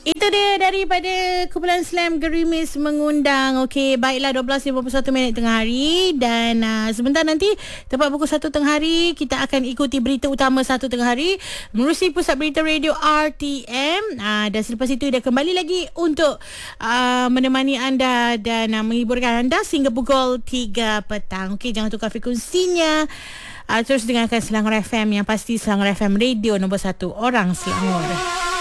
Itu dia daripada kumpulan Slam Gerimis mengundang. Okey, baiklah 12.51 minit tengah hari. Dan sebentar nanti tepat pukul 1 tengah hari, kita akan ikuti berita utama 1 tengah hari menerusi Pusat Berita Radio RTM. Dan selepas itu dia kembali lagi untuk menemani anda dan menghiburkan anda sehingga pukul 3 petang. Okey, jangan tukar frekuensinya. Terus dengarkan Selangor FM, yang pasti Selangor FM Radio nombor 1 orang Selangor.